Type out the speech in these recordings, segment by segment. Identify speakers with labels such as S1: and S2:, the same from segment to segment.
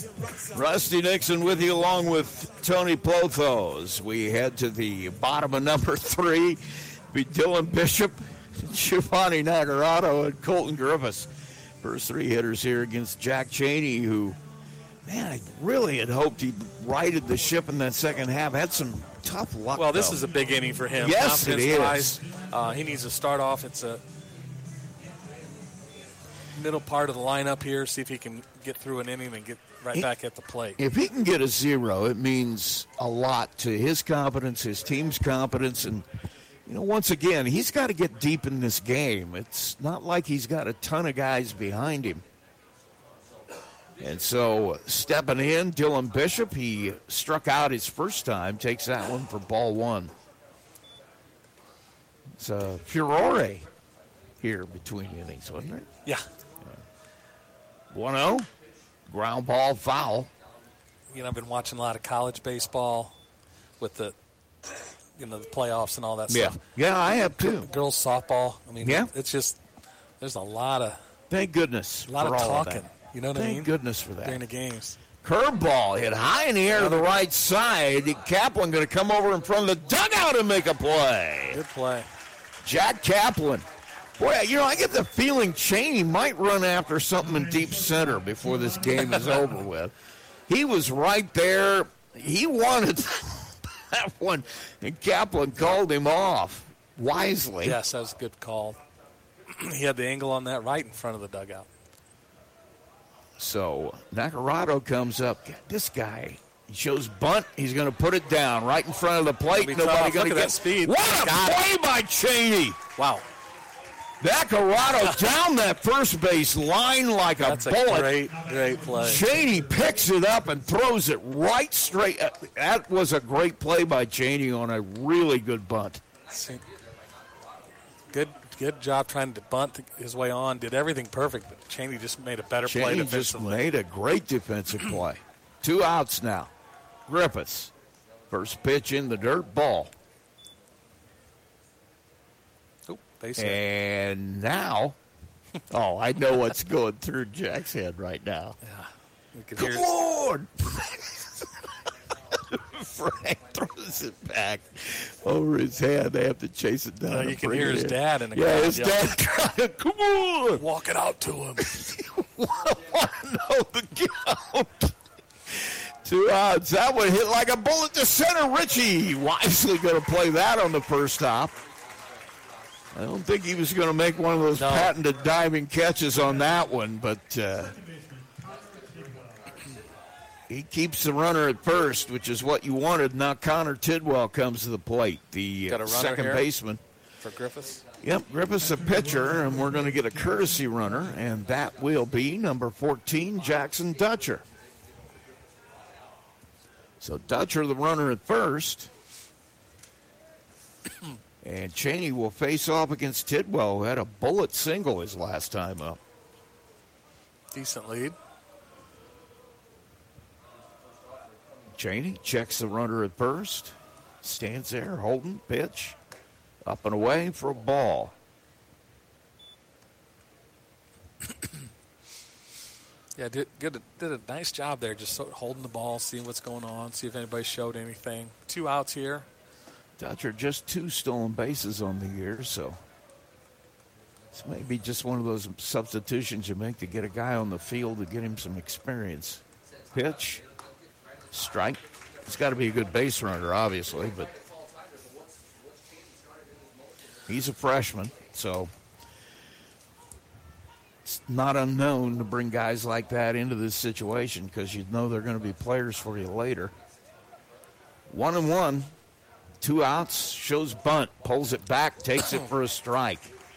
S1: Rusty Nixon with you along with Tony Plothos. We head to the bottom of number 3. Be Dylan Bishop, Giovanni Nagarado, and Colton Griffiths. First 3 hitters here against Jack Chaney, who, man, I really had hoped he righted the ship in that second half. Had some tough luck.
S2: Well, this is a big inning for him.
S1: Yes, it is.
S2: He needs to start off. It's a middle part of the lineup here, see if he can get through an inning and get right back at the plate.
S1: If he can get a 0, it means a lot to his confidence, his team's confidence, and once again, he's got to get deep in this game. It's not like he's got a ton of guys behind him. And so stepping in, Dylan Bishop, he struck out his first time, takes that one for ball 1. It's a furore here between innings, wasn't it?
S2: Yeah.
S1: 1-0, ground ball, foul.
S2: I've been watching a lot of college baseball with the playoffs and all that stuff.
S1: Yeah, I have too.
S2: Girls softball. It's just, there's a lot of.
S1: Thank goodness.
S2: A lot of talking. You know what I mean?
S1: Thank goodness for that.
S2: During the games.
S1: Curveball hit high in the air to the right side. Kaplan going to come over in front of the dugout and make a play.
S2: Good play.
S1: Jack Kaplan. Boy, I get the feeling Chaney might run after something in deep center before this game is over with. He was right there. He wanted that one, and Kaplan called him off wisely.
S2: Yes, that was a good call. He had the angle on that right in front of the dugout.
S1: So Nagarado comes up. This guy, he shows bunt. He's going to put it down right in front of the plate. Nobody going to get
S2: speed.
S1: What a play by Chaney!
S2: Wow.
S1: Nagarado down that first base line like a bullet.
S2: That's a great play.
S1: Chaney picks it up and throws it right straight. That was a great play by Chaney on a really good bunt.
S2: Good job trying to bunt his way on. Did everything perfect, but Chaney just made a better play defensively.
S1: Chaney just made a great defensive play. 2 outs now. Griffiths. First pitch in the dirt, ball. And now, I know what's going through Jack's head right now.
S2: Yeah.
S1: Come on! Frank throws it back over his head. They have to chase it down.
S2: You can hear his dad in the crowd.
S1: Yeah, his dad crying, come on!
S2: Walk it out to him.
S1: I want to know the count. 2 outs. That one hit like a bullet to center. Richie wisely going to play that on the first stop. I don't think he was going to make one of those patented diving catches on that one, but he keeps the runner at first, which is what you wanted. Now Connor Tidwell comes to the plate, the second baseman.
S2: For Griffiths?
S1: Yep, Griffiths a pitcher, and we're going to get a courtesy runner, and that will be number 14, Jackson Dutcher. So Dutcher, the runner at first. And Chaney will face off against Tidwell, who had a bullet single his last time up.
S2: Decent lead.
S1: Chaney checks the runner at first. Stands there, holding, pitch. Up and away for a ball.
S2: Yeah, did a nice job there, just sort of holding the ball, seeing what's going on, see if anybody showed anything. 2 outs here.
S1: Dutcher just 2 stolen bases on the year, so this may be just one of those substitutions you make to get a guy on the field to get him some experience. Pitch, strike. It's got to be a good base runner, obviously, but he's a freshman, so it's not unknown to bring guys like that into this situation because you know they're going to be players for you later. 1-1. 2 outs, shows bunt, pulls it back, takes it for a strike.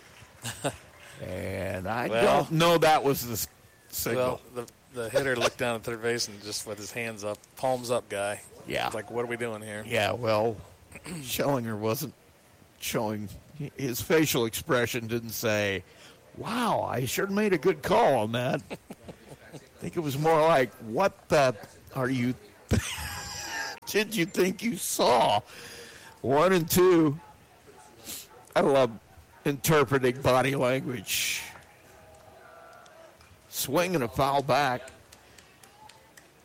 S1: And I don't know that was the signal.
S2: Well, the hitter looked down at third base and just with his hands up, palms up guy.
S1: Yeah.
S2: It's like, what are we doing here?
S1: Yeah, well, Schellinger wasn't showing, his facial expression didn't say, wow, I sure made a good call on that. I think it was more like, what the are you, did you think you saw? 1-2. I love interpreting body language. Swing and a foul back.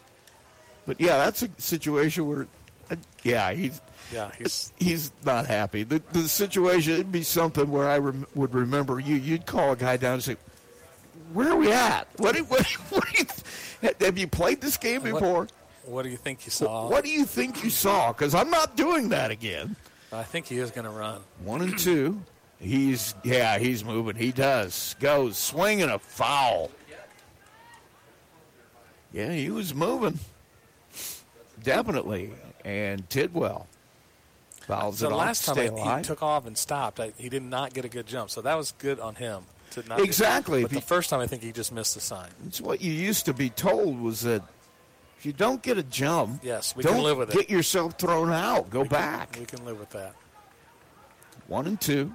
S1: But, yeah, that's a situation where, he's not happy. The situation, it'd be something where I would remember you'd call a guy down and say, where are we at? Have you played this game before?
S2: What do you think you saw?
S1: What do you think you saw? Because I'm not doing that again.
S2: I think he is going to run.
S1: 1 and 2. He's moving. He does. Goes, swinging a foul. Yeah, he was moving. Definitely. And Tidwell fouls it off.
S2: The last time
S1: he
S2: took off and stopped, he did not get a good jump. So that was good on him.
S1: Exactly.
S2: But the first time, I think he just missed the sign.
S1: It's what you used to be told was that if you don't get a jump,
S2: yes, we can live with it.
S1: Get yourself thrown out. Go back.
S2: We can live with that.
S1: 1 and 2.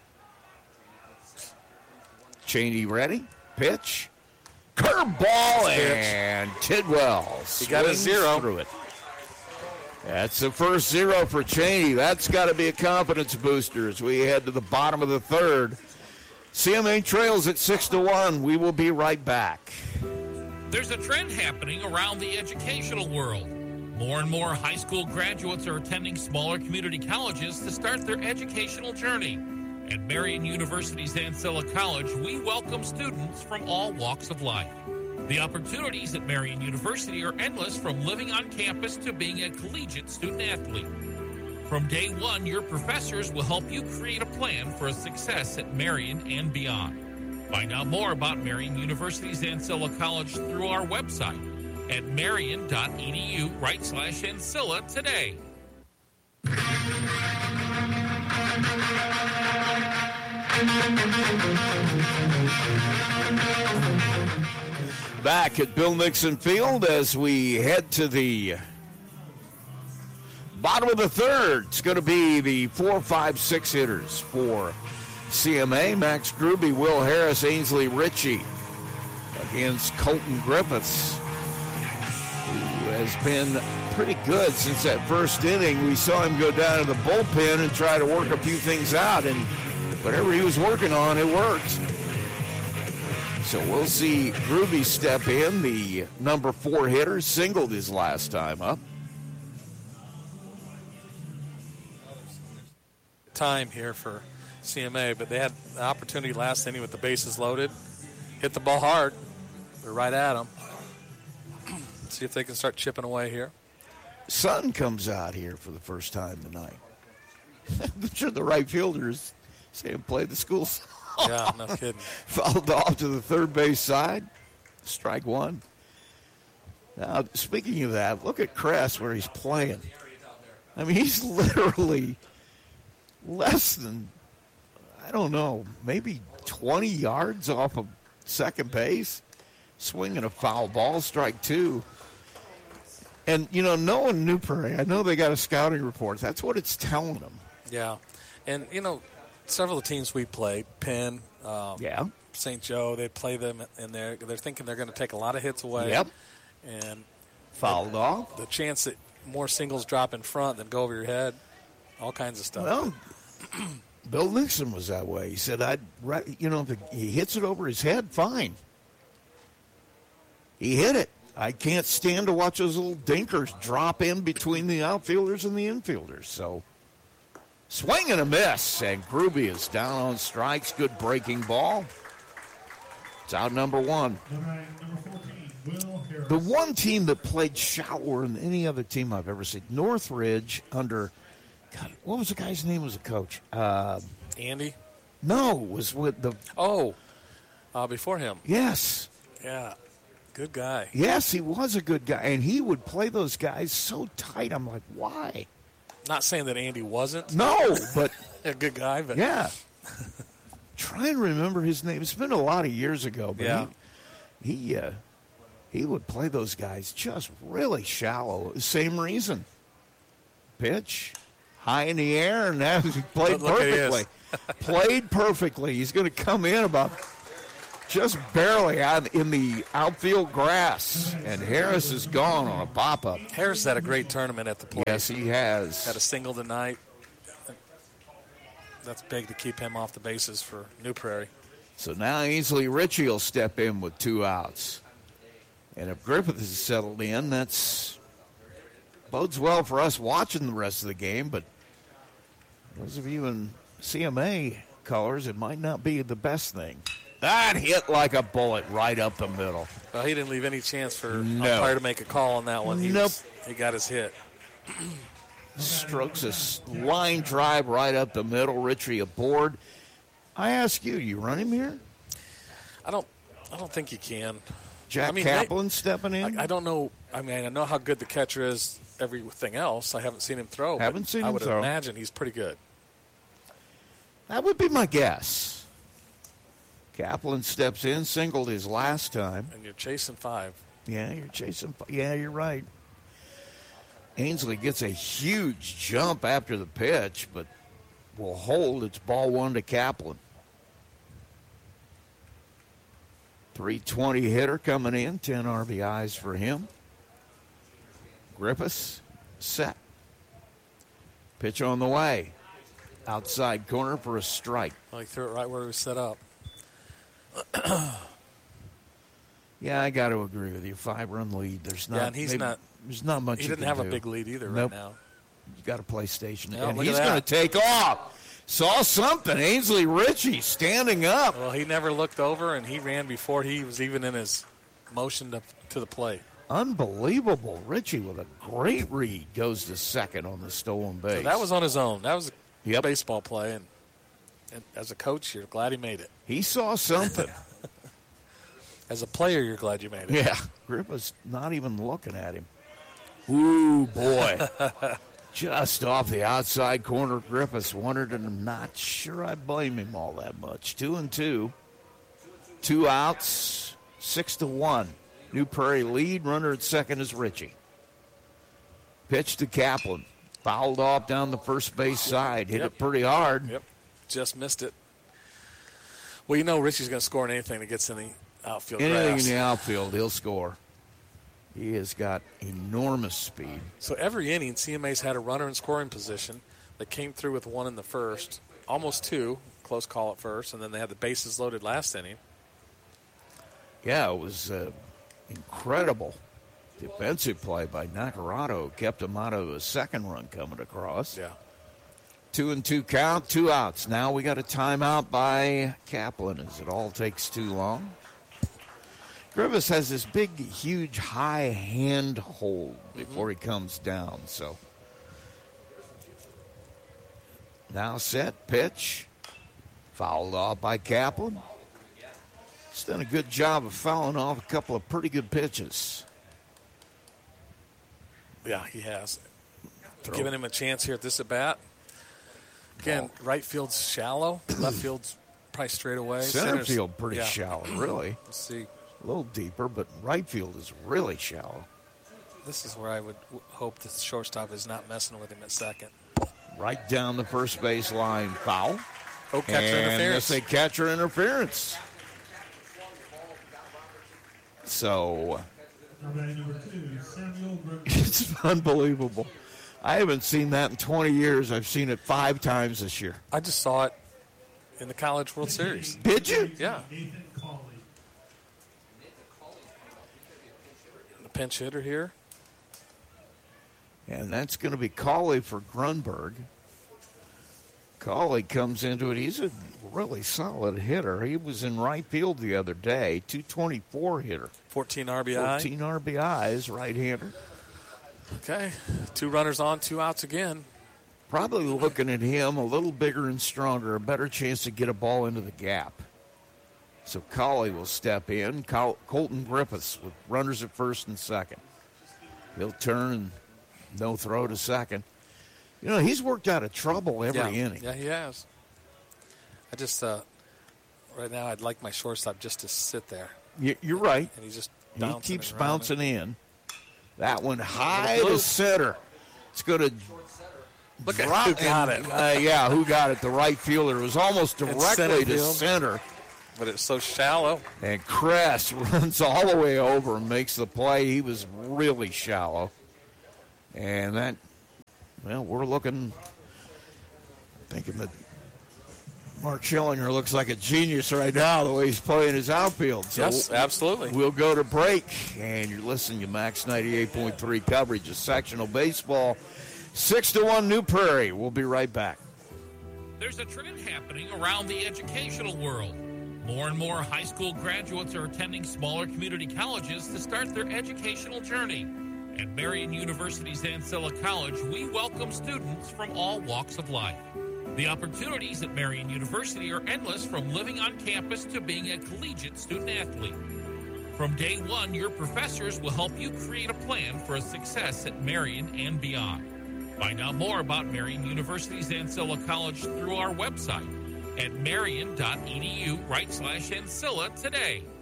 S1: Cheney ready. Pitch. Curveball and Tidwell.
S2: He got a 0
S1: through it. That's the first 0 for Cheney. That's got to be a confidence booster as we head to the bottom of the third. CMA trails at 6-1. We will be right back.
S3: There's a trend happening around the educational world. More and more high school graduates are attending smaller community colleges to start their educational journey. At Marian University's Ancilla College, we welcome students from all walks of life. The opportunities at Marian University are endless, from living on campus to being a collegiate student athlete. From day one, your professors will help you create a plan for a success at Marian and beyond. Find out more about Marian University's Ancilla College through our website at marian.edu/Ancilla today.
S1: Back at Bill Nixon Field as we head to the bottom of the third. It's going to be the 4, 5, 6 hitters for CMA. Max Gruby, Will Harris, Ainsley Ritchie against Colton Griffiths, who has been pretty good since that first inning. We saw him go down to the bullpen and try to work a few things out, and whatever he was working on, it worked. So we'll see Gruby step in. The number 4 hitter singled his last time up.
S2: Time here for CMA, but they had the opportunity last inning with the bases loaded. Hit the ball hard. They're right at him. See if they can start chipping away here.
S1: Sun comes out here for the first time tonight. I'm sure the right fielders say him play the school song.
S2: Yeah, no kidding.
S1: Fouled off to the third base side. Strike 1. Now, speaking of that, look at Kress where he's playing. I mean, he's literally less than, I don't know, maybe 20 yards off of second base, swinging a foul ball, strike 2. And, knowing New Prairie, I know they got a scouting report. That's what it's telling them.
S2: Yeah. And, several of the teams we played, Penn, St. Joe, they play them in there. They're thinking they're going to take a lot of hits away.
S1: Yep.
S2: And
S1: fouled off.
S2: The chance that more singles drop in front than go over your head, all kinds of stuff.
S1: Well, Bill Nixon was that way. He said, if he hits it over his head, fine. He hit it. I can't stand to watch those little dinkers drop in between the outfielders and the infielders. So, swing and a miss, and Gruby is down on strikes. Good breaking ball. It's out number 1. The one team that played shallower than any other team I've ever seen, Northridge under, God, what was the guy's name as a coach?
S2: Andy?
S1: No, was with the...
S2: before him.
S1: Yes.
S2: Yeah. Good guy.
S1: Yes, he was a good guy, and he would play those guys so tight. I'm like, why?
S2: Not saying that Andy wasn't.
S1: No, but...
S2: a good guy, but...
S1: Yeah. Try and remember his name. It's been a lot of years ago, but
S2: yeah.
S1: He would play those guys just really shallow. Same reason. Pitch, high in the air, and now he played perfectly. Played perfectly. He's going to come in about just barely in the outfield grass, and Harris is gone on a pop-up.
S2: Harris had a great tournament at the plate.
S1: Yes, he has.
S2: Had a single tonight. That's big to keep him off the bases for New Prairie.
S1: So now Ainsley Ritchie will step in with 2 outs. And if Griffith is settled in, that's bodes well for us watching the rest of the game, but those of you in CMA colors, it might not be the best thing. That hit like a bullet right up the middle.
S2: Well, he didn't leave any chance for umpire to make a call on that one. He got his hit.
S1: Strokes a line drive right up the middle. Ritchie aboard. I ask you, you run him here?
S2: I don't think you can.
S1: Jack Kaplan stepping in?
S2: I don't know. I mean, I know how good the catcher is, everything else. I haven't seen him throw. I would imagine he's pretty good.
S1: That would be my guess. Kaplan steps in, singled his last time.
S2: And you're chasing 5.
S1: Yeah, you're right. Ainsley gets a huge jump after the pitch, but will hold. It's ball 1 to Kaplan. 320 hitter coming in, 10 RBIs for him. Griffiths set. Pitch on the way. Outside corner for a strike.
S2: Well, he threw it right where he was set up.
S1: Yeah, I got to agree with you. 5-run lead. There's not.
S2: Yeah, and
S1: there's not much.
S2: He didn't have a big lead either right now.
S1: You got to play station,
S2: Yeah,
S1: and he's going to take off. Saw something. Ainsley Ritchie standing up.
S2: Well, he never looked over, and he ran before he was even in his motion to the plate.
S1: Unbelievable. Ritchie with a great read goes to second on the stolen base.
S2: So that was on his own. That was a baseball play, and as a coach, you're glad he made it.
S1: He saw something.
S2: As a player, you're glad you made it.
S1: Yeah. Griffith's not even looking at him. Ooh, boy. Just off the outside corner, Griffiths wondered, and I'm not sure I blame him all that much. 2-2. 2 outs, 6-1. New Prairie lead. Runner at second is Ritchie. Pitch to Kaplan. Fouled off down the first base side. Hit it pretty hard.
S2: Yep. Just missed it. Well, you know Ritchie's going to score on anything that gets in the outfield
S1: Anything
S2: grass.
S1: in the outfield, he'll score. He has got enormous speed.
S2: So every inning, CMA's had a runner in scoring position. They came through with 1 in the first, almost 2, close call at first, and then they had the bases loaded last inning.
S1: Yeah, it was incredible defensive play by Nacarado. Kept him out of a second run coming across.
S2: Yeah.
S1: 2-2 count, 2 outs. Now we got a timeout by Kaplan as it all takes too long. Griffiths has this big, huge, high hand hold before he comes down. So now set, pitch. Fouled off by Kaplan. He's done a good job of fouling off a couple of pretty good pitches.
S2: Yeah, he has. Giving him a chance here at this at-bat. Again, right field's shallow. Left field's probably straight away.
S1: Center field pretty shallow, really.
S2: Let's see.
S1: A little deeper, but right field is really shallow.
S2: This is where I would hope the shortstop is not messing with him at second.
S1: Right down the first base line, foul.
S2: Oh, catcher interference.
S1: They say catcher interference. So it's unbelievable. I haven't seen that in 20 years. I've seen it 5 times this year.
S2: I just saw it in the College World Series.
S1: Did you?
S2: Yeah. The pinch hitter here.
S1: And that's going to be Cawley for Grunberg. Cawley comes into it. He's a really solid hitter. He was in right field the other day. 224 hitter.
S2: 14 RBI.
S1: 14 RBIs, right-hander.
S2: Okay. 2 runners on, 2 outs again.
S1: Probably looking at him a little bigger and stronger, a better chance to get a ball into the gap. So Cawley will step in. Colton Griffiths with runners at first and second. He'll turn and no throw to second. You know, he's worked out of trouble every inning.
S2: Yeah, he has. I just, right now, I'd like my shortstop just to sit there.
S1: You're right.
S2: And he's just
S1: he keeps bouncing in. That one high to center. It's going to
S2: look at who got it.
S1: Yeah, who got it? The right fielder. It was almost directly to center.
S2: But it's so shallow.
S1: And Kress runs all the way over and makes the play. He was really shallow. And that, well, we're looking, thinking that Mark Schillinger looks like a genius right now, the way he's playing his outfield. So
S2: Yes, absolutely.
S1: we'll go to break, and you're listening to Max 98.3 coverage of sectional baseball. 6-1 New Prairie. We'll be right back.
S3: There's a trend happening around the educational world. More and more high school graduates are attending smaller community colleges to start their educational journey. At Marian University's Ancilla College, we welcome students from all walks of life. The opportunities at Marian University are endless, from living on campus to being a collegiate student-athlete. From day one, your professors will help you create a plan for a success at Marian and beyond. Find out more about Marian University's Ancilla College through our website at marian.edu/Ancilla today.